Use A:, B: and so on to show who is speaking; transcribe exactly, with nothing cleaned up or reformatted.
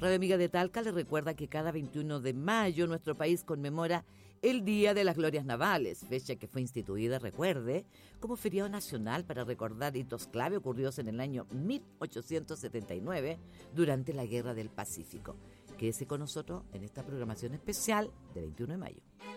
A: Radio Amiga de Talca le recuerda que cada veintiuno de mayo nuestro país conmemora el Día de las Glorias Navales, fecha que fue instituida, recuerde, como feriado nacional para recordar hitos clave ocurridos en el año mil ochocientos setenta y nueve durante la Guerra del Pacífico. Quédese con nosotros en esta programación especial de veintiuno de mayo.